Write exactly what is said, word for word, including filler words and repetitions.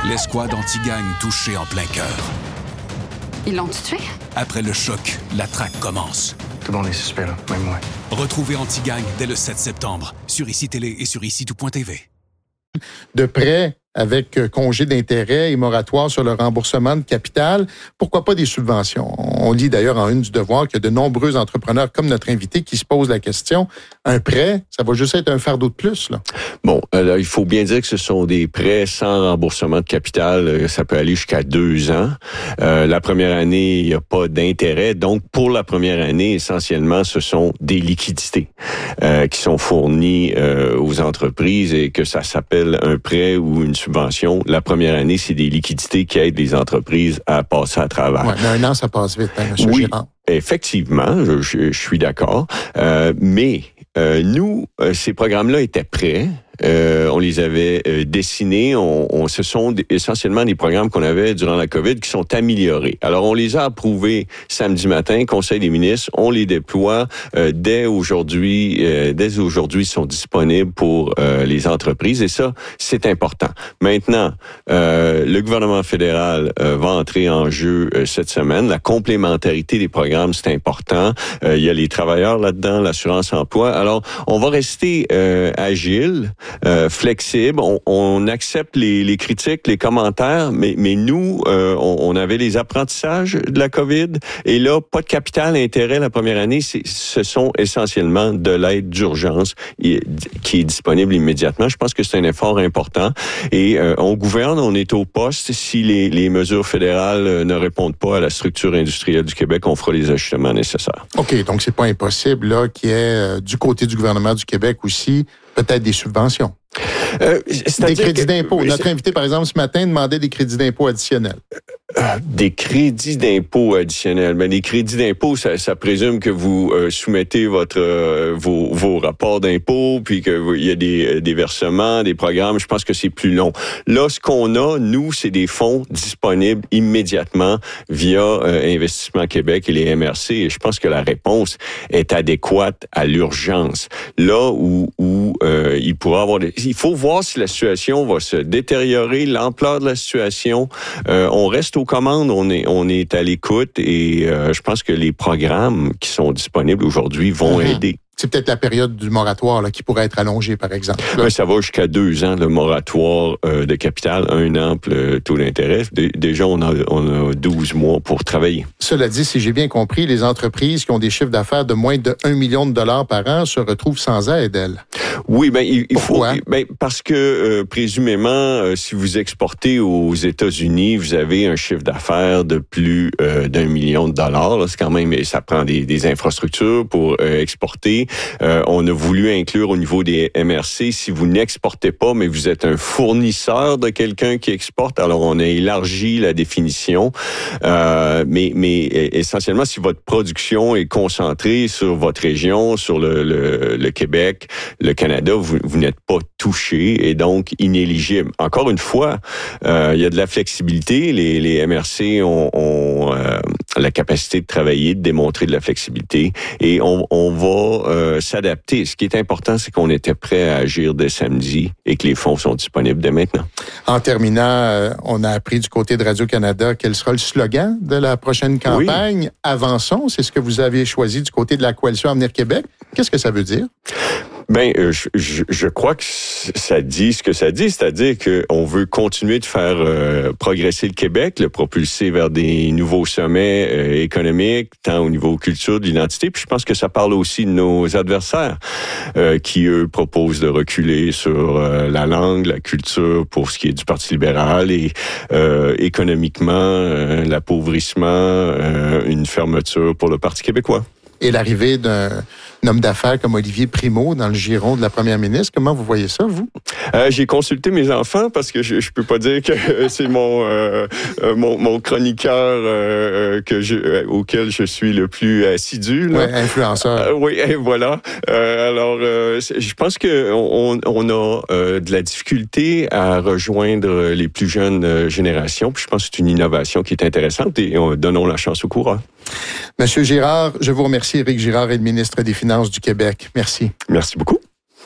L'escouade anti-gang touchée en plein cœur. Ils l'ont tué? Après le choc, la traque commence. Tout le monde est suspect, là, même moi. Retrouvez Anti-Gang dès le sept septembre sur I C I Télé et sur ici tout point T V. De prêts avec congé d'intérêt et moratoire sur le remboursement de capital. Pourquoi pas des subventions? On lit d'ailleurs en une du Devoir qu'il y a de nombreux entrepreneurs comme notre invité qui se posent la question, un prêt, ça va juste être un fardeau de plus, là? Bon, alors, il faut bien dire que ce sont des prêts sans remboursement de capital. Ça peut aller jusqu'à deux ans. Euh, la première année, il n'y a pas d'intérêt. Donc, pour la première année, essentiellement, ce sont des liquidités euh, qui sont fournies euh, aux entreprises et que ça s'appelle un prêt ou une subvention. La première année, c'est des liquidités qui aident les entreprises à passer à travers. Ouais, mais un an, ça passe vite, hein, M. Oui, Girard. Effectivement, je, je, je suis d'accord. Euh, mais euh, nous, euh, ces programmes-là étaient prêts. Euh, on les avait euh, dessinés. On, on, ce sont d- essentiellement des programmes qu'on avait durant la COVID qui sont améliorés. Alors, on les a approuvés samedi matin, Conseil des ministres. On les déploie euh, dès aujourd'hui. Euh, dès aujourd'hui, ils sont disponibles pour euh, les entreprises et ça, c'est important. Maintenant, euh, le gouvernement fédéral euh, va entrer en jeu euh, cette semaine. La complémentarité des programmes, c'est important. Euh, il y a les travailleurs là-dedans, l'assurance-emploi. Alors, on va rester euh, agile. Euh, flexible, on, on accepte les, les critiques, les commentaires, mais, mais nous, euh, on, on avait les apprentissages de la COVID et là, pas de capital intérêt la première année, c'est, ce sont essentiellement de l'aide d'urgence qui est disponible immédiatement. Je pense que c'est un effort important et euh, on gouverne, on est au poste. Si les, les mesures fédérales ne répondent pas à la structure industrielle du Québec, on fera les ajustements nécessaires. OK, donc c'est pas impossible là qu'il y ait euh, du côté du gouvernement du Québec aussi peut-être des subventions. Euh, des crédits que, d'impôt. Notre invité, par exemple, ce matin, demandait des crédits d'impôt additionnels. Euh, des crédits d'impôt additionnels. Mais les crédits d'impôt, ça, ça présume que vous euh, soumettez votre euh, vos, vos rapports d'impôt, puis qu'il y a des, des versements, des programmes. Je pense que c'est plus long. Là, ce qu'on a, nous, c'est des fonds disponibles immédiatement via euh, Investissement Québec et les M R C. Et je pense que la réponse est adéquate à l'urgence. Là où, où euh, il pourra avoir des... Il faut voir si la situation va se détériorer, l'ampleur de la situation. Euh, on reste aux commandes, on est, on est à l'écoute et euh, je pense que les programmes qui sont disponibles aujourd'hui vont mmh. aider. C'est peut-être la période du moratoire là, qui pourrait être allongée, par exemple. Ben, ça va jusqu'à deux ans, le moratoire euh, de capital, un an pour le taux d'intérêt. D- déjà, on a, on a douze mois pour travailler. Cela dit, si j'ai bien compris, les entreprises qui ont des chiffres d'affaires de moins de un million de dollars par an se retrouvent sans aide, elles. Oui, ben il, il faut... Pourquoi? Ben, parce que, euh, présumément, euh, si vous exportez aux États-Unis, vous avez un chiffre d'affaires de plus euh, d'un million de dollars. Là, c'est quand même... Ça prend des, des infrastructures pour euh, exporter. Euh, on a voulu inclure au niveau des M R C, si vous n'exportez pas, mais vous êtes un fournisseur de quelqu'un qui exporte, alors on a élargi la définition. Euh, mais, mais essentiellement, si votre production est concentrée sur votre région, sur le, le, le Québec, le Canada, vous, vous n'êtes pas touché et donc inéligible. Encore une fois, euh, il y a de la flexibilité. Les, les M R C ont, ont euh, la capacité de travailler, de démontrer de la flexibilité et on, on va euh, s'adapter. Ce qui est important, c'est qu'on était prêt à agir dès samedi et que les fonds sont disponibles dès maintenant. En terminant, euh, on a appris du côté de Radio-Canada quel sera le slogan de la prochaine campagne. Oui. Avançons, c'est ce que vous avez choisi du côté de la Coalition Avenir Québec. Qu'est-ce que ça veut dire? Ben, euh, je, je, je crois que ça dit ce que ça dit, c'est-à-dire qu'on veut continuer de faire euh, progresser le Québec, le propulser vers des nouveaux sommets euh, économiques, tant au niveau culture, de l'identité. Puis je pense que ça parle aussi de nos adversaires euh, qui, eux, proposent de reculer sur euh, la langue, la culture pour ce qui est du Parti libéral et euh, économiquement, euh, l'appauvrissement, euh, une fermeture pour le Parti québécois. Et l'arrivée d'un homme d'affaires comme Olivier Primo dans le giron de la première ministre, comment vous voyez ça, vous? Euh, j'ai consulté mes enfants parce que je, je peux pas dire que c'est mon, euh, mon mon chroniqueur euh, que je, euh, auquel je suis le plus assidu. Oui, influenceur. Euh, oui, et voilà. Euh, alors, euh, je pense que on, on a euh, de la difficulté à rejoindre les plus jeunes euh, générations. Puis je pense que c'est une innovation qui est intéressante et on, donnons la chance au courant. Monsieur Girard, je vous remercie. Éric Girard est le ministre des Finances du Québec. Merci. Merci beaucoup.